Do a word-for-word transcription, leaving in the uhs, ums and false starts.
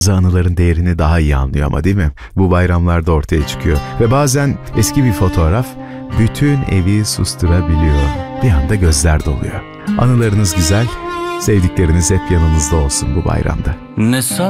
Anıların değerini daha iyi anlıyor ama, değil mi? Bu bayramlarda ortaya çıkıyor. Ve bazen eski bir fotoğraf bütün evi susturabiliyor. Bir anda gözler doluyor. Anılarınız güzel, sevdikleriniz hep yanınızda olsun bu bayramda. Ne